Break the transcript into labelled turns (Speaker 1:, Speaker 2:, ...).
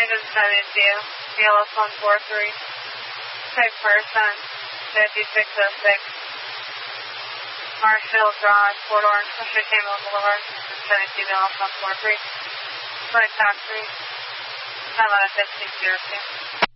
Speaker 1: Item 72, BLS 143. Type person, 5606. Marshfield Drive, Port Orange, Country Table Boulevard, 72 BLS 143. Flight taxi, time out at 1502.